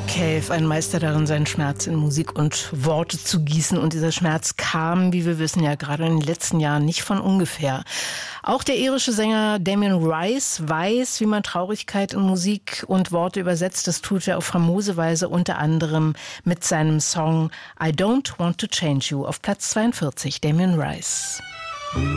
Cave, ein Meister darin, seinen Schmerz in Musik und Worte zu gießen. Und dieser Schmerz kam, wie wir wissen, ja gerade in den letzten Jahren nicht von ungefähr. Auch der irische Sänger Damien Rice weiß, wie man Traurigkeit in Musik und Worte übersetzt. Das tut er auf famose Weise, unter anderem mit seinem Song I Don't Want to Change You auf Platz 42, Damien Rice.